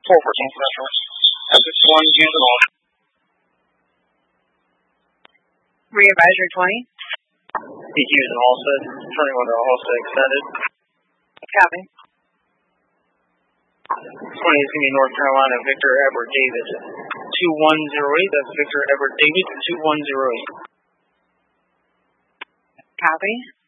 414 Central. S61 Houston all. Readvisory 20. Houston Halstead. Turning window Halstead extended. Copy. 20 is going to be North Carolina, Victor Edward David. 2108, that's Victor Edward David, 2108. Copy.